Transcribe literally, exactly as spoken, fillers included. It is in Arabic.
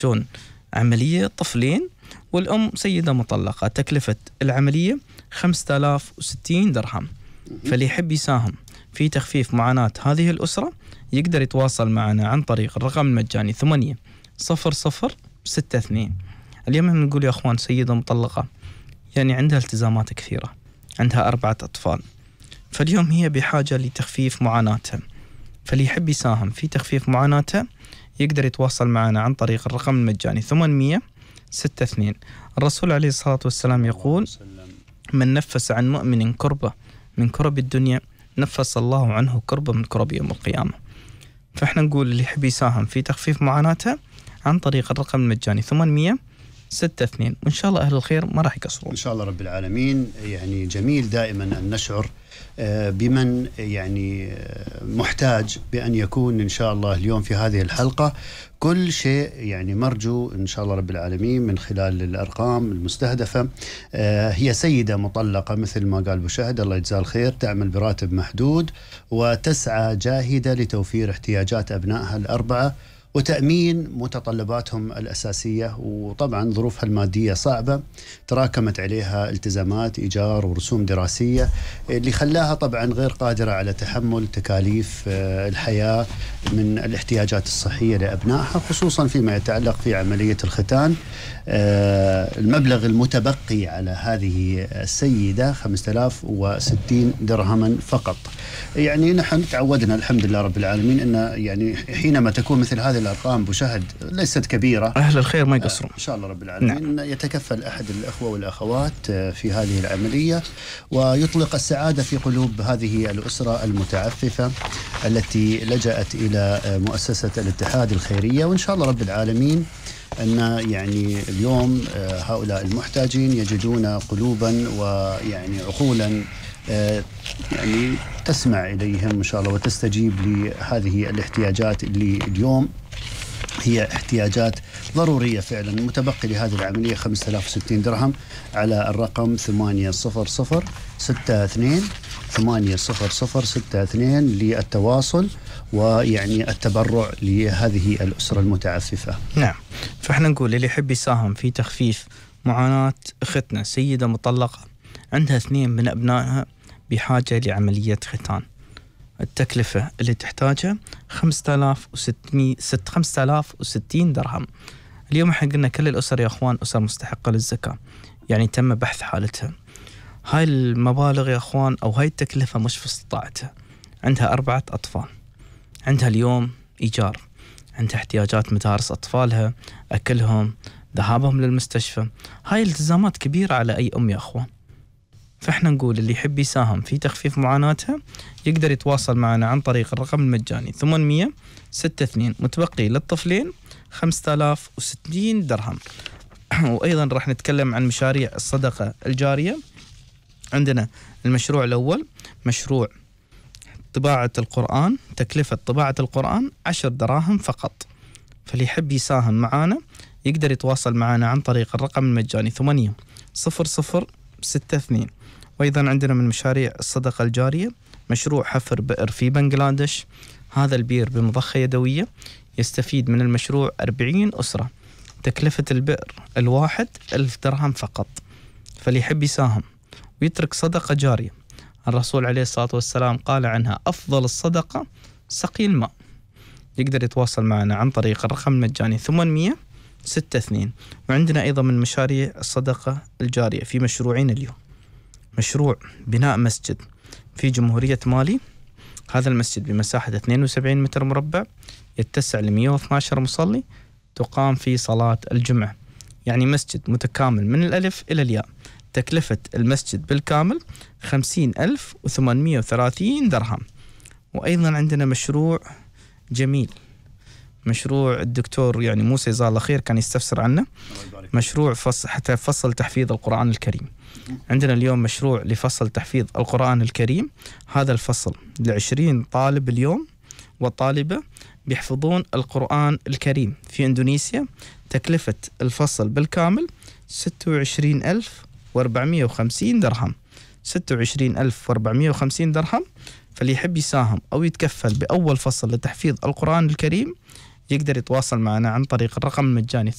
يحتاجون عملية طفلين، والأم سيدة مطلقة، تكلفة العملية خمسة آلاف وستين درهم. فاللي يحب يساهم في تخفيف معاناة هذه الأسرة يقدر يتواصل معنا عن طريق الرقم المجاني ثمانية صفر صفر ستة اثنين. اليوم نقول يا أخوان سيدة مطلقة يعني عندها التزامات كثيرة، عندها أربعة أطفال، فاليوم هي بحاجة لتخفيف معاناتها. فاللي يحب يساهم في تخفيف معاناتها يقدر يتواصل معنا عن طريق الرقم المجاني ثمانية ستة اثنين. الرسول عليه الصلاة والسلام يقول: من نفس عن مؤمن كربة من كرب الدنيا نفس الله عنه كربة من كرب يوم القيامة. فإحنا نقول اللي يحب يساهم في تخفيف معاناتها عن طريق الرقم المجاني ثمانية ستة اثنين، وإن شاء الله أهل الخير ما راح يقصرون إن شاء الله رب العالمين. يعني جميل دائما أن نشعر بمن يعني محتاج بأن يكون إن شاء الله اليوم في هذه الحلقة كل شيء يعني مرجو إن شاء الله رب العالمين من خلال الأرقام المستهدفة. هي سيدة مطلقة مثل ما قال أبو شهد الله يجزاه الخير، تعمل براتب محدود وتسعى جاهدة لتوفير احتياجات أبنائها الأربعة وتأمين متطلباتهم الأساسية. وطبعا ظروفها المادية صعبة، تراكمت عليها التزامات إيجار ورسوم دراسية اللي خلاها طبعا غير قادرة على تحمل تكاليف الحياة من الاحتياجات الصحية لأبنائها، خصوصا فيما يتعلق في عملية الختان. المبلغ المتبقي على هذه السيدة خمسة آلاف وستين درهما فقط. يعني نحن تعودنا الحمد لله رب العالمين أن يعني حينما تكون مثل هذه الأرقام بشهد ليست كبيرة، أهل الخير ما يقصرون إن شاء الله رب العالمين. نعم. يتكفل أحد الأخوة والأخوات في هذه العملية ويطلق السعادة في قلوب هذه الأسرة المتعففة التي لجأت إلى مؤسسة الاتحاد الخيرية. وإن شاء الله رب العالمين أن يعني اليوم هؤلاء المحتاجين يجدون قلوبا ويعني عقولا يعني تسمع إليهم إن شاء الله وتستجيب لهذه الاحتياجات اللي اليوم هي احتياجات ضرورية فعلا. المتبقي لهذه العملية خمسة آلاف وستين درهم على الرقم ثمانية صفر صفر ستة اثنين ثمانية صفر صفر ستة اثنين للتواصل ويعني التبرع لهذه الأسرة المتعففة. نعم، فإحنا نقول اللي يحب يساهم في تخفيف معاناة أختنا سيدة مطلقة عندها اثنين من أبنائها بحاجة لعملية ختان، التكلفة اللي تحتاجها خمسة آلاف وستين درهم. اليوم احنا قلنا كل الأسر يا أخوان أسر مستحقة للزكاة، يعني تم بحث حالتها. هاي المبالغ يا أخوان أو هاي التكلفة مش في استطاعتها. عندها أربعة أطفال، عندها اليوم إيجار، عندها احتياجات مدارس أطفالها، أكلهم، ذهابهم للمستشفى. هاي التزامات كبيرة على أي أم يا أخوان. فإحنا نقول اللي يحب يساهم في تخفيف معاناتها يقدر يتواصل معنا عن طريق الرقم المجاني ثمانية ستة اثنين، متبقي للطفلين خمسة آلاف وستين درهم. وأيضا راح نتكلم عن مشاريع الصدقة الجارية. عندنا المشروع الأول مشروع طباعة القرآن، تكلفة طباعة القرآن عشر دراهم فقط. فاللي يحب يساهم معنا يقدر يتواصل معنا عن طريق الرقم المجاني ثمانية صفر صفر ستة اثنين. وأيضا عندنا من مشاريع الصدقة الجارية مشروع حفر بئر في بنغلاديش. هذا البير بمضخة يدوية، يستفيد من المشروع أربعين أسرة، تكلفة البئر الواحد ألف درهم فقط. فاللي يحب يساهم ويترك صدقة جارية، الرسول عليه الصلاة والسلام قال عنها أفضل الصدقة سقي الماء، يقدر يتواصل معنا عن طريق الرقم المجاني ثمانية ستة اثنين. وعندنا أيضا من مشاريع الصدقة الجارية في مشروعين اليوم، مشروع بناء مسجد في جمهورية مالي. هذا المسجد بمساحة اثنين وسبعين متر مربع، يتسع ل مئة واثني عشر مصلي، تقام في صلاة الجمعة، يعني مسجد متكامل من الألف إلى الياء. تكلفة المسجد بالكامل خمسين ألف وثمانمئة وثلاثين درهم. وأيضا عندنا مشروع جميل، مشروع الدكتور يعني موسى جزاه الله خير كان يستفسر عنه، مشروع فصل حتى فصل تحفيظ القرآن الكريم. عندنا اليوم مشروع لفصل تحفيظ القرآن الكريم. هذا الفصل لعشرين طالب اليوم وطالبة بيحفظون القرآن الكريم في إندونيسيا. تكلفة الفصل بالكامل ستة وعشرين ألف وأربعمئة وخمسين درهم، ستة وعشرين ألف وأربعمئة وخمسين درهم. فاللي يحب يساهم أو يتكفل بأول فصل لتحفيظ القرآن الكريم يقدر يتواصل معنا عن طريق الرقم المجاني